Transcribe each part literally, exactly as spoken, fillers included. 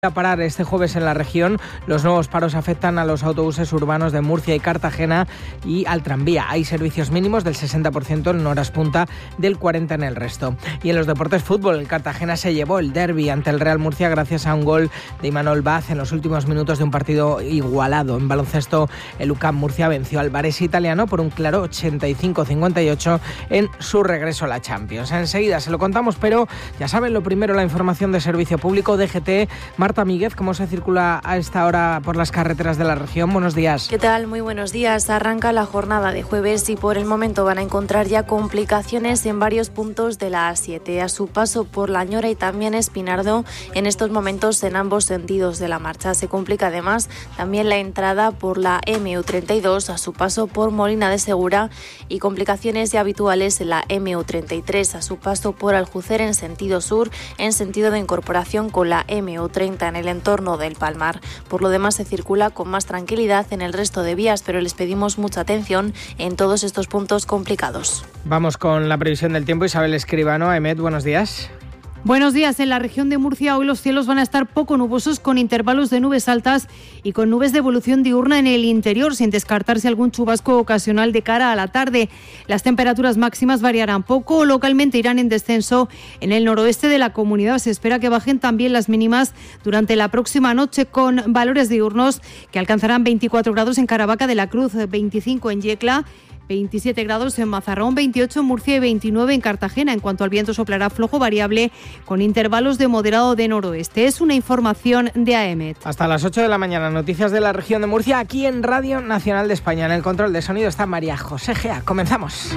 A parar este jueves en la región. Los nuevos paros afectan a los autobuses urbanos de Murcia y Cartagena y al tranvía. Hay servicios mínimos del sesenta por ciento en horas punta, del cuarenta por ciento en el resto. Y en los deportes fútbol, el Cartagena se llevó el derbi ante el Real Murcia gracias a un gol de Imanol Vaz en los últimos minutos de un partido igualado. En baloncesto, el U C A M Murcia venció al Varese italiano por un claro ochenta y cinco a cincuenta y ocho en su regreso a la Champions. Enseguida se lo contamos, pero ya saben, lo primero, la información de servicio público. D G T, Marta Míguez, ¿cómo se circula a esta hora por las carreteras de la región? Buenos días. ¿Qué tal? Muy buenos días. Arranca la jornada de jueves y por el momento van a encontrar ya complicaciones en varios puntos de la A siete. A su paso por La Ñora y también Espinardo, en estos momentos en ambos sentidos de la marcha. Se complica además también la entrada por la eme u treinta y dos a su paso por Molina de Segura y complicaciones ya habituales en la eme u treinta y tres a su paso por Aljucer en sentido sur, en sentido de incorporación con la eme u treinta en el entorno del Palmar. Por lo demás se circula con más tranquilidad en el resto de vías, pero les pedimos mucha atención en todos estos puntos complicados. Vamos con la previsión del tiempo. Isabel Escribano. Emet, buenos días. Buenos días. En la región de Murcia hoy los cielos van a estar poco nubosos, con intervalos de nubes altas y con nubes de evolución diurna en el interior, sin descartarse algún chubasco ocasional de cara a la tarde. Las temperaturas máximas variarán poco o localmente irán en descenso. En el noroeste de la comunidad se espera que bajen también las mínimas durante la próxima noche, con valores diurnos que alcanzarán veinticuatro grados en Caravaca de la Cruz, veinticinco en Yecla, veintisiete grados en Mazarrón, veintiocho en Murcia y veintinueve en Cartagena. En cuanto al viento, soplará flojo variable con intervalos de moderado de noroeste. Es una información de A E M E T. Hasta las ocho de la mañana, noticias de la región de Murcia, aquí en Radio Nacional de España. En el control de sonido está María José Gea. Comenzamos.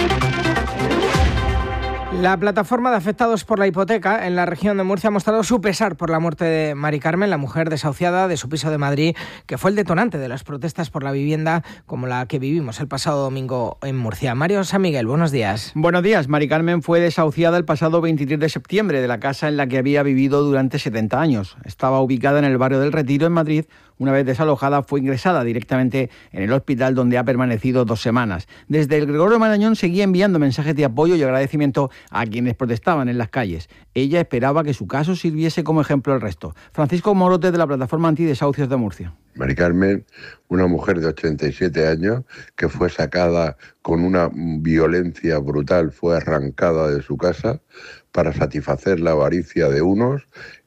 La plataforma de afectados por la hipoteca en la región de Murcia ha mostrado su pesar por la muerte de Mari Carmen, la mujer desahuciada de su piso de Madrid, que fue el detonante de las protestas por la vivienda como la que vivimos el pasado domingo en Murcia. Mario San Miguel, buenos días. Buenos días. Mari Carmen fue desahuciada el pasado veintitrés de septiembre de la casa en la que había vivido durante setenta años. Estaba ubicada en el barrio del Retiro, en Madrid. Una vez desalojada, fue ingresada directamente en el hospital, donde ha permanecido dos semanas. Desde el Gregorio Marañón seguía enviando mensajes de apoyo y agradecimiento a quienes protestaban en las calles. Ella esperaba que su caso sirviese como ejemplo al resto. Francisco Morote, de la Plataforma Antidesahucios de Murcia. Mari Carmen, una mujer de ochenta y siete años que fue sacada con una violencia brutal, fue arrancada de su casa para satisfacer la avaricia de unos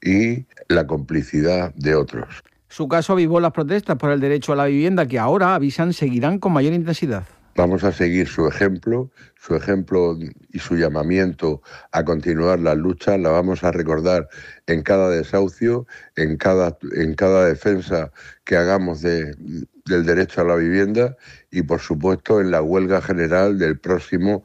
y la complicidad de otros. Su caso avivó las protestas por el derecho a la vivienda, que ahora, avisan, seguirán con mayor intensidad. Vamos a seguir su ejemplo, su ejemplo y su llamamiento a continuar las luchas. La vamos a recordar en cada desahucio, en cada, en cada defensa que hagamos de, del derecho a la vivienda y, por supuesto, en la huelga general del próximo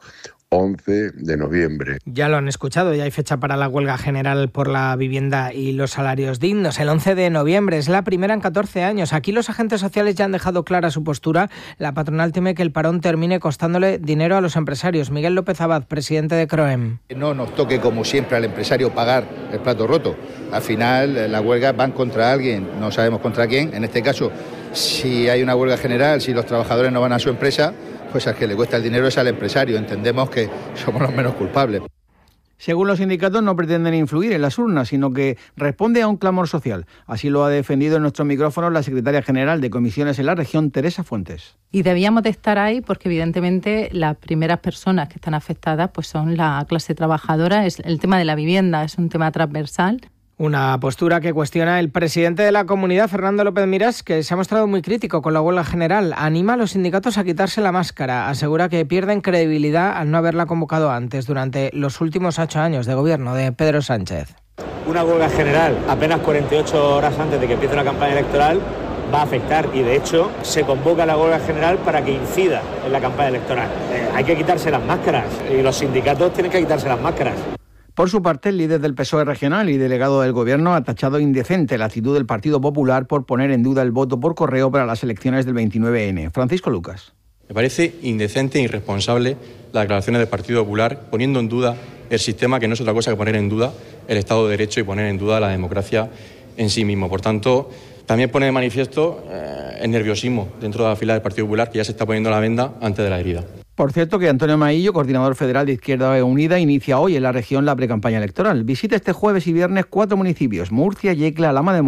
once de noviembre. Ya lo han escuchado, ya hay fecha para la huelga general por la vivienda y los salarios dignos. El once de noviembre es la primera en catorce años. Aquí los agentes sociales ya han dejado clara su postura. La patronal teme que el parón termine costándole dinero a los empresarios. Miguel López Abad, presidente de CROEM. No nos toque, como siempre, al empresario pagar el plato roto. Al final, las huelgas van contra alguien, no sabemos contra quién. En este caso, si hay una huelga general, si los trabajadores no van a su empresa, pues al que le cuesta el dinero es al empresario. Entendemos que somos los menos culpables. Según los sindicatos, no pretenden influir en las urnas, sino que responde a un clamor social. Así lo ha defendido en nuestros micrófonos la secretaria general de comisiones en la región, Teresa Fuentes. Y debíamos de estar ahí porque, evidentemente, las primeras personas que están afectadas pues son la clase trabajadora. Es el tema de la vivienda es un tema transversal. Una postura que cuestiona el presidente de la comunidad, Fernando López Miras, que se ha mostrado muy crítico con la huelga general. Anima a los sindicatos a quitarse la máscara. Asegura que pierden credibilidad al no haberla convocado antes, durante los últimos ocho años de gobierno de Pedro Sánchez. Una huelga general apenas cuarenta y ocho horas antes de que empiece una campaña electoral va a afectar, y de hecho se convoca la huelga general para que incida en la campaña electoral. Eh, hay que quitarse las máscaras y los sindicatos tienen que quitarse las máscaras. Por su parte, el líder del P S O E regional y delegado del Gobierno ha tachado indecente la actitud del Partido Popular por poner en duda el voto por correo para las elecciones del veintinueve ene. Francisco Lucas. Me parece indecente e irresponsable las declaraciones del Partido Popular poniendo en duda el sistema, que no es otra cosa que poner en duda el Estado de Derecho y poner en duda la democracia en sí mismo. Por tanto, también pone de manifiesto eh, el nerviosismo dentro de la fila del Partido Popular, que ya se está poniendo la venda antes de la herida. Por cierto, que Antonio Maillo, coordinador federal de Izquierda Unida, inicia hoy en la región la precampaña electoral. Visita este jueves y viernes cuatro municipios: Murcia, Yecla, Alhama de